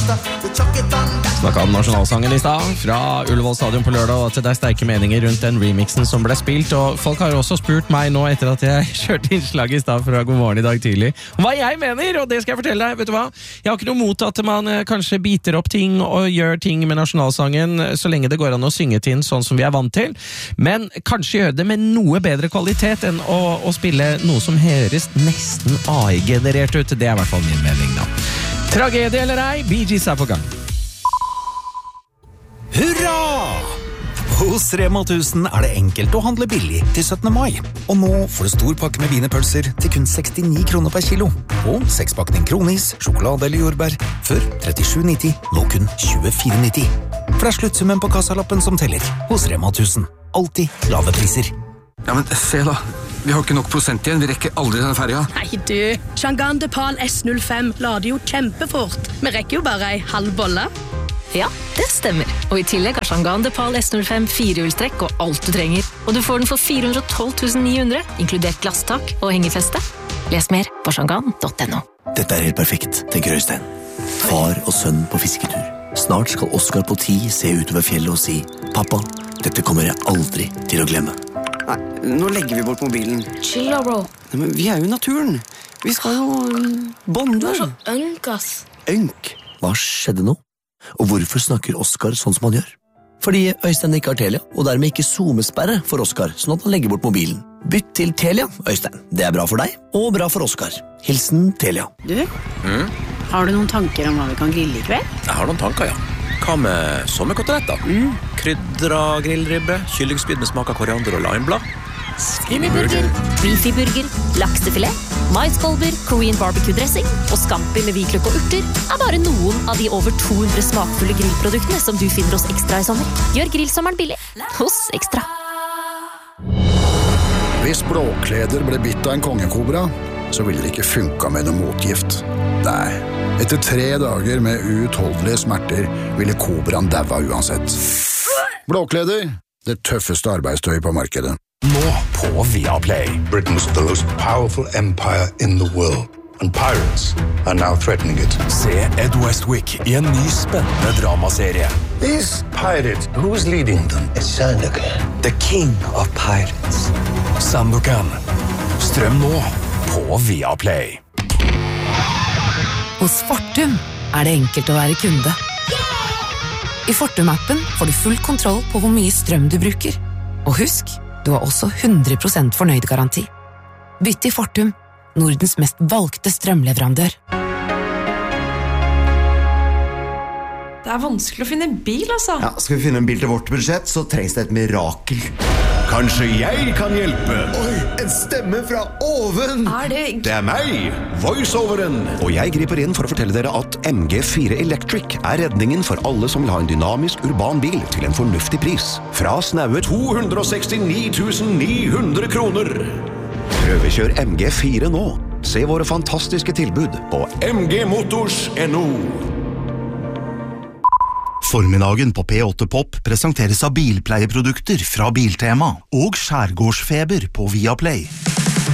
Snakket om nasjonalsangen I sted, fra Ullevål stadion på lørdag, og at det sterke meninger rundt den remixen som ble spilt, og folk har jo også spurt meg nå, etter at jeg kjørte innslag I sted fra God morgen I dag tidlig, om hva jeg mener, og det skal jeg fortelle deg, vet du hva? Jeg har ikke noe mot at man kanskje biter opp ting og gjør ting med nasjonalsangen, så lenge det går an å synge til den sånn som vi vant til, men kanskje gjøre det med noe bedre kvalitet enn å spille noe som høres nesten AI-generert ut. Det I hvert fall min mening da. Tragedie eller ei, Bee Gees på gang. Hurra! Hos Rema 1000 det enkelt å handle billig til 17. mai. Og nå får du stor pakke med wienerpølser til kun 69 kroner per kilo. Og 6-pakning kronis, sjokolade eller jordbær, før 37,90, nå kun 24,90. For det sluttsummen på kassalappen som teller. Hos Rema 1000. Alltid lave priser. Ja, men se da. Vi har ikke nok prosent igjen. Vi rekker aldri denne ferja. Nei du, Shangan Depal S05 lader jo kjempefort. Vi rekker jo bare en halv bolle. Ja, det stemmer. Og I tillegg har Shangan Depal S05 firehjulstrekk og alt du trenger. Og du får den for 412 900, inkludert glasstak og hengefeste. Les mer på shangan.no. Dette helt perfekt, tenker Øystein. Far og sønn på fisketur. Snart skal Oscar på 10 se utover fjellet og si «Pappa, dette kommer jeg aldri til å glemme». Nei, nå legger vi bort mobilen. Chill da, bro. Nei, men vi jo I naturen. Vi skal jo bonde. Du så ønk, ass. Ønk? Hva skjedde nå? Og hvorfor snakker Oscar sånn som han gjør? Fordi Øystein ikke har Telia, og dermed ikke zoomesperre for Oscar, sånn at han legger bort mobilen. Bytt til Telia, Øystein. Det bra for deg, og bra for Oscar. Hilsen Telia. Du, har du noen tanker om hva vi kan grille I kveld? Jeg har noen tanker, ja. Hva med sommerkoteletter? Krydra grillribbe, kyllingspyd med smak av koriander og limeblad. Skinnyburger, beefy-burger, laksefilet, maiskolber, Korean barbecue-dressing og scampi med hvitløk og urter bare noen av de over 200 smakfulle grillproduktene som du finner hos Ekstra I sommer. Gjør grillsommeren billig hos Ekstra. Hvis blåkleder ble bitt av en kongekobra, så ville det ikke funka med noe motgift. Nei, etter 3 dager med uutholdelige smerter ville kobraen daua uansett. Blåkleder, det tøffeste arbeidstøy på markedet. Nå på Viaplay. Britain's the most powerful empire in the world. And pirates are now threatening it. Se Ed Westwick I en ny spennende dramaserie. These pirates, who's leading them? It's Sandokan, the king of pirates. Sandokan. Strøm nå på Viaplay. Hos Fortum det enkelt å være kunde. I Fortum-appen får du full kontroll på hvor mye strøm du bruker. Og husk, du har også 100% fornøyd-garanti. Bytt til Fortum, Nordens mest valgte strømleverandør. Det vanskelig å finne en bil, altså. Ja, skal vi finne en bil til vårt budsjett, så trengs det et mirakel. Kanskje jeg kan hjelpe? Oi, en stemme fra oven! Det meg, voiceoveren. Og jeg griper inn for å fortelle dere at MG4 Electric redningen for alle som vil ha en dynamisk urban bil til en fornuftig pris. Fra snaue 269 900 kroner. Prøvekjør MG4 nå. Se våre fantastiske tilbud på mgmotors.no. Formiddagen på P8 Pop presenteres av bilpleieprodukter fra Biltema og Skjærgårdsfeber på Viaplay.